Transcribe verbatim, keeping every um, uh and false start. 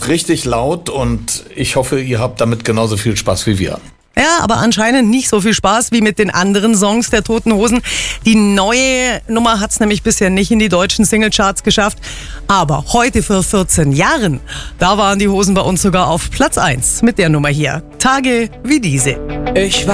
ist richtig laut und ich hoffe, ihr habt damit genauso viel Spaß wie wir. Ja, aber anscheinend nicht so viel Spaß wie mit den anderen Songs der Toten Hosen. Die neue Nummer hat's nämlich bisher nicht in die deutschen Singlecharts geschafft. Aber heute vor vierzehn Jahren, da waren die Hosen bei uns sogar auf Platz eins mit der Nummer hier. Tage wie diese. Ich war